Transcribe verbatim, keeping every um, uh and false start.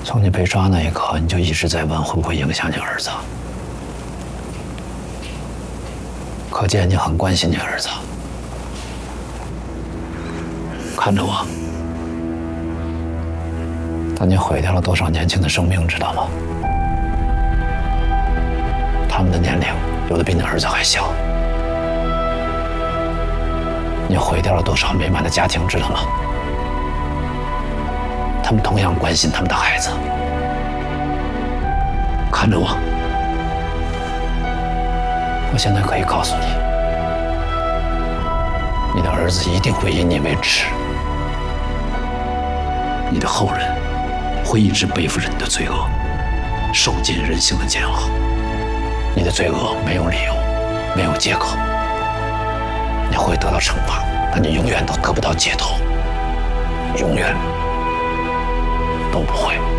从你被抓那一刻，你就一直在问会不会影响你儿子，可见你很关心你儿子。看着我，但你毁掉了多少年轻的生命，知道吗？他们的年龄有的比你儿子还小。你毁掉了多少美满的家庭，知道吗？他们同样关心他们的孩子。看着我，我现在可以告诉你，你的儿子一定会以你为耻，你的后人会一直背负着你的罪恶，受尽人性的煎熬。你的罪恶没有理由，没有借口，你会得到惩罚，但你永远都得不到解脱，永远都不会。